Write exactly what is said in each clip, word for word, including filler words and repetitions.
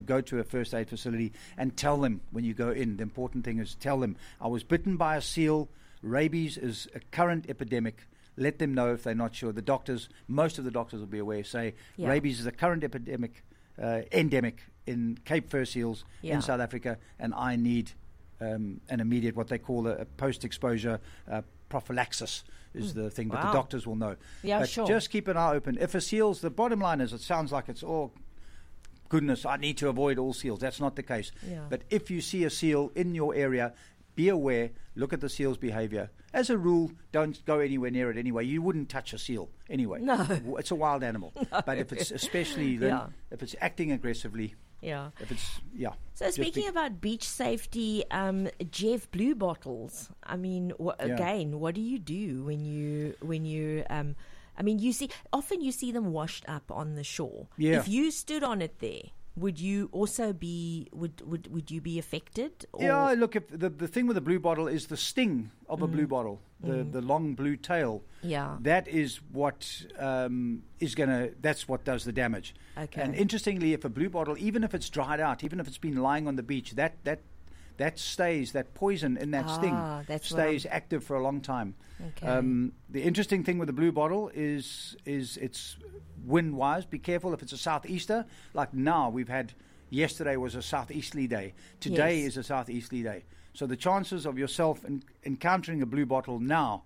go to a first aid facility and tell them when you go in. The important thing is tell them, I was bitten by a seal. Rabies is a current epidemic. Let them know if they're not sure. The doctors, most of the doctors will be aware, say yeah. rabies is a current epidemic, uh, endemic in Cape fur seals yeah. in South Africa, and I need um, an immediate, what they call a, a post-exposure uh, prophylaxis is mm. the thing wow. that the doctors will know. Yeah, but sure. Just keep an eye open. If a seal's, the bottom line is, it sounds like it's, oh, goodness, I need to avoid all seals. That's not the case. Yeah. But if you see a seal in your area, be aware, look at the seal's behavior. As a rule, don't go anywhere near it anyway. You wouldn't touch a seal anyway. No. It's a wild animal. No. But if it's especially then, yeah. if it's acting aggressively, yeah. if it's, yeah. So speaking be- about beach safety, um, Jeff, blue bottles, I mean, wh- yeah. again, what do you do when you, when you, um, I mean, you see, often you see them washed up on the shore. Yeah. If you stood on it there, would you also be, would, would, would you be affected? Or? Yeah, look, if the, the thing with a blue bottle is the sting of mm. a blue bottle, the, mm. the long blue tail. Yeah. That is what um, is going to, that's what does the damage. Okay. And interestingly, if a blue bottle, even if it's dried out, even if it's been lying on the beach, that, that, that stays, that poison in that ah, sting stays active for a long time. Okay. Um, the interesting thing with the blue bottle is is it's wind-wise. Be careful if it's a southeaster. Like now, we've had, yesterday was a southeasterly day. Today yes. is a southeasterly day. So the chances of yourself in, encountering a blue bottle now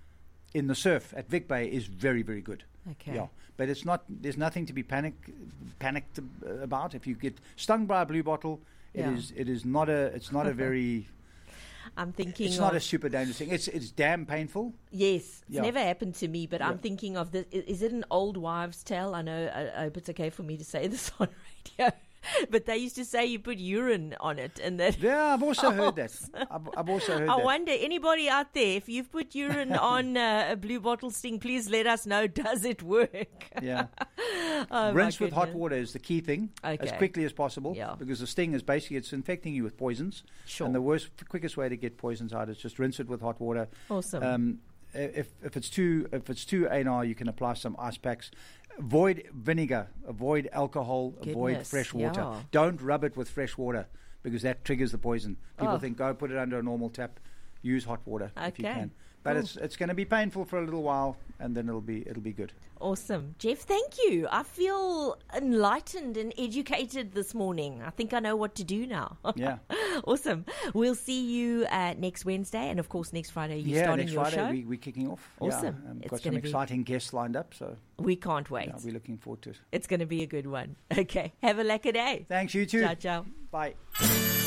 in the surf at Vic Bay is very, very good. Okay. Yeah, but it's not. There's nothing to be panic panicked about. If you get stung by a blue bottle, yeah. it is it is not a. It's not a very. I'm thinking it's of not a super dangerous thing. It's it's damn painful. Yes, it's yeah. never happened to me, but yeah. I'm thinking of this. Is it an old wives' tale? I know. I, I hope it's okay for me to say this on radio. But they used to say you put urine on it, and that. Yeah, I've also heard that. I've, I've also heard I that. I wonder, anybody out there, if you've put urine on uh, a blue bottle sting, please let us know. Does it work? Yeah. oh, Rinse with hot water is the key thing, okay. as quickly as possible. Yeah. Because the sting is basically it's infecting you with poisons. Sure. And the worst, quickest way to get poisons out is just rinse it with hot water. Awesome. Um, if if it's too if it's too anal, you can apply some ice packs. Avoid vinegar, avoid alcohol, Goodness, avoid fresh water. yeah. Don't rub it with fresh water because that triggers the poison. People Oh. think, go put it under a normal tap. Use hot water if you Okay. can. But Cool. it's it's going to be painful for a little while, and then it'll be it'll be good. Awesome. Jeff, thank you. I feel enlightened and educated this morning. I think I know what to do now. Yeah. Awesome. We'll see you uh, next Wednesday, and of course next Friday you're yeah, starting next your Friday show. we, we're kicking off. Awesome. Yeah, um, It's got some gonna be- exciting guests lined up, so We can't wait. yeah, we're looking forward to it. It's going to be a good one. Okay. Have a lekker day. Thanks, you too. Ciao, ciao. Bye.